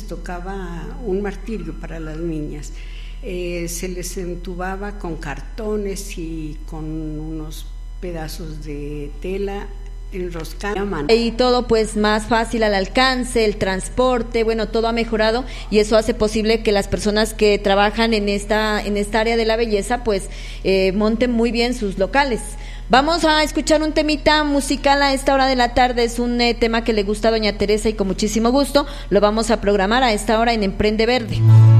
les tocaba un martirio para las niñas. Se les entubaba con cartones y con unos pedazos de tela enroscada a mano. Y todo pues más fácil al alcance, el transporte, bueno, todo ha mejorado y eso hace posible que las personas que trabajan en esta área de la belleza pues monten muy bien sus locales. Vamos a escuchar un temita musical a esta hora de la tarde, es un tema que le gusta a doña Teresa y con muchísimo gusto lo vamos a programar a esta hora en Emprende Verde.